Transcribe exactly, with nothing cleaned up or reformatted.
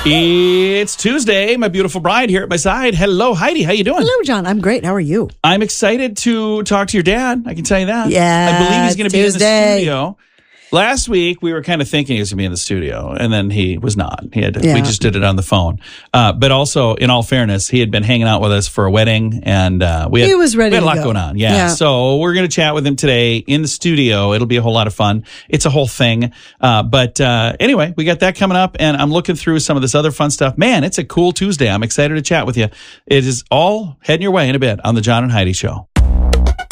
It's Tuesday. My beautiful bride here at my side. Hello, Heidi. How you doing? Hello, John. I'm great. How are you? I'm excited to talk to your dad. I can tell you that. Yeah, I believe he's going to be in the Tuesday. studio. Last week, we were kind of thinking he was going to be in the studio, and then he was not. He had to, Yeah. We just did it on the phone. Uh, but also, in all fairness, he had been hanging out with us for a wedding, and uh, we had, He was ready we had a to lot go. going on. Yeah. Yeah. So we're going to chat with him today in the studio. It'll be a whole lot of fun. It's a whole thing. Uh, but uh, anyway, we got that coming up, and I'm looking through some of this other fun stuff. Man, it's a cool Tuesday. I'm excited to chat with you. It is all heading your way in a bit on the John and Heidi Show.